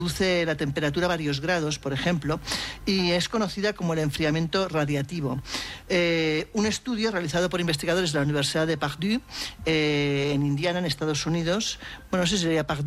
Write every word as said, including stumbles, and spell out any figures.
reduce la temperatura a varios grados, por ejemplo, y es conocida como el enfriamiento radiativo. Eh, un estudio realizado por investigadores de la Universidad de Purdue, eh, en Indiana, en Estados Unidos, bueno, no sé si sería Purdue